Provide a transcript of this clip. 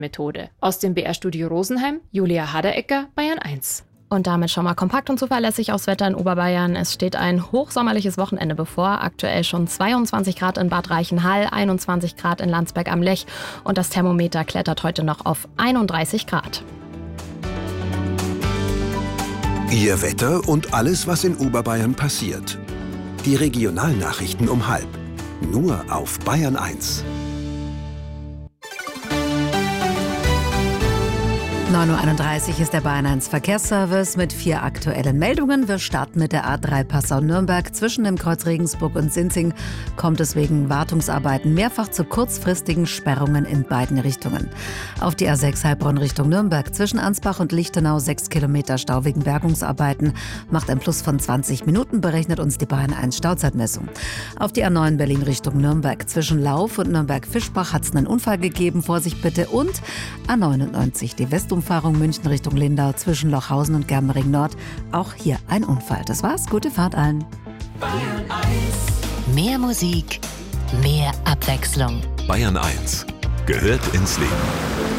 Methode. Aus dem BR-Studio Rosenheim, Julia Haderecker, Bayern 1. Und damit schon mal kompakt und zuverlässig aufs Wetter in Oberbayern. Es steht ein hochsommerliches Wochenende bevor. Aktuell schon 22 Grad in Bad Reichenhall, 21 Grad in Landsberg am Lech. Und das Thermometer klettert heute noch auf 31 Grad. Ihr Wetter und alles, was in Oberbayern passiert. Die Regionalnachrichten um 12:30. Nur auf Bayern 1. 9:31 Uhr ist der Bayern 1 Verkehrsservice mit 4 aktuellen Meldungen. Wir starten mit der A3 Passau-Nürnberg. Zwischen dem Kreuz Regensburg und Sinzing kommt es wegen Wartungsarbeiten mehrfach zu kurzfristigen Sperrungen in beiden Richtungen. Auf die A6 Heilbronn Richtung Nürnberg. Zwischen Ansbach und Lichtenau 6 Kilometer Stau wegen Bergungsarbeiten. Macht ein Plus von 20 Minuten, berechnet uns die Bayern 1 Stauzeitmessung. Auf die A9 Berlin Richtung Nürnberg. Zwischen Lauf und Nürnberg-Fischbach hat es einen Unfall gegeben. Vorsicht bitte. Und A99 die Westumfahrung München Richtung Lindau zwischen Lochhausen und Germering Nord. Auch hier ein Unfall. Das war's. Gute Fahrt allen. Bayern 1. Mehr Musik, mehr Abwechslung. Bayern 1 gehört ins Leben.